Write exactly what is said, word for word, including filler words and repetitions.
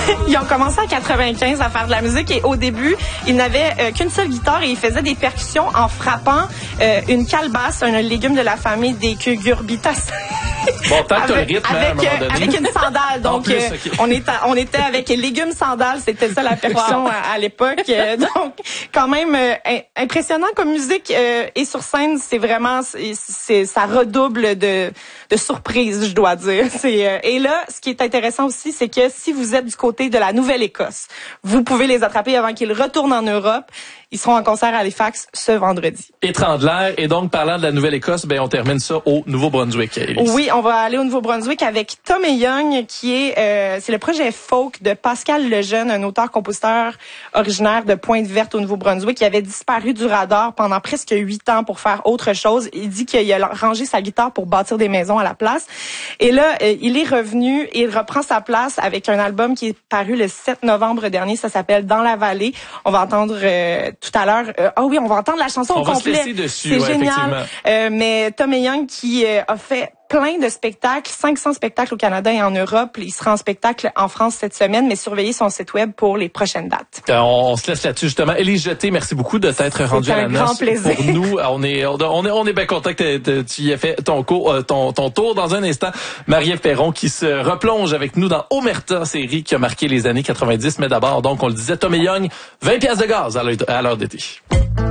Ils ont commencé en quatre-vingt-quinze à faire de la musique et au début, ils n'avaient euh, qu'une seule guitare et ils faisaient des percussions en frappant euh, une calebasse, un légume de la famille des cucurbitacées. Bon, tant que t'as le rythme, avec, à un moment donné. avec une sandale. Donc, plus, euh, okay. on, était, on était avec légumes sandales. C'était ça la percussion wow. à, à l'époque. Euh, donc, quand même euh, impressionnant comme musique. Euh, et sur scène, c'est vraiment, c'est, c'est, ça redouble de, de surprise, je dois dire. C'est, euh, et là, ce qui est intéressant aussi, c'est que si vous êtes du côté de la Nouvelle-Écosse, vous pouvez les attraper avant qu'ils retournent en Europe. Ils seront en concert à Halifax ce vendredi. Et Trandler. Et donc, parlant de la Nouvelle-Écosse, ben on termine ça au Nouveau-Brunswick. Élise. Oui, on va aller au Nouveau-Brunswick avec Tommy Young, qui est euh, c'est le projet folk de Pascal Lejeune, un auteur-compositeur originaire de Pointe-Verte au Nouveau-Brunswick, qui avait disparu du radar pendant presque huit ans pour faire autre chose. Il dit qu'il a rangé sa guitare pour bâtir des maisons à la place. Et là, euh, il est revenu et il reprend sa place avec un album qui est paru le sept novembre dernier. Ça s'appelle Dans la vallée. On va entendre euh, tout à l'heure. Ah euh, oh oui, on va entendre la chanson on au complet. On va se laisser dessus. C'est ouais, génial. Euh, mais Tommy Young qui euh, a fait plein de spectacles, cinq cents spectacles au Canada et en Europe. Il sera en spectacle en France cette semaine, mais surveillez son site web pour les prochaines dates. Euh, on, on se laisse là-dessus justement. Élise Jeté, merci beaucoup de t'être rendue à la noce. Plaisir. Pour nous, on est on est on est bien content que tu y aies fait ton cours, ton ton tour. Dans un instant, Marie-Ève Perron qui se replonge avec nous dans Omerta, série qui a marqué les années quatre-vingt-dix. Mais d'abord, donc on le disait, Tommy Young, vingt piastres de gaz à l'heure d'été.